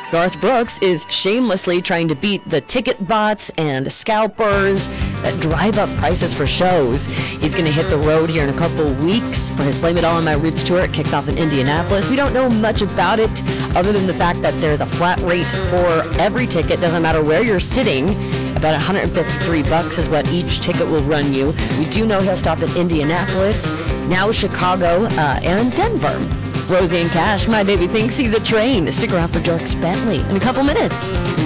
Garth Brooks is shamelessly trying to beat the ticket bots and scalpers that drive up prices for shows. He's going to hit the road here in a couple weeks for his Blame It All on My Roots tour. It kicks off in Indianapolis. We don't know much about it other than the fact that there's a flat rate for every ticket. Doesn't matter where you're sitting. About $153 is what each ticket will run you. We do know he'll stop in Indianapolis, now Chicago, and Denver. Rosie and Cash, my baby thinks he's a train. Stick around for Dierks Bentley in a couple minutes.